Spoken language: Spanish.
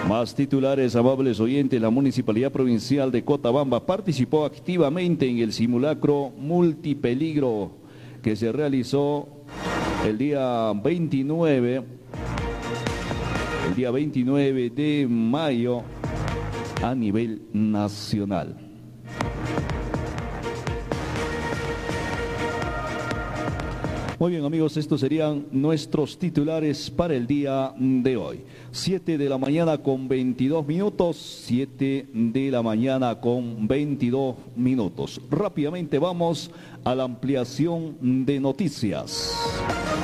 Más titulares, amables oyentes. La Municipalidad Provincial de Cochabamba participó activamente en el simulacro multipeligro que se realizó el día 29 de mayo a nivel nacional. Muy bien, amigos, estos serían nuestros titulares para el día de hoy. 7 de la mañana con 22 minutos, 7 de la mañana con 22 minutos. Rápidamente vamos a la ampliación de noticias.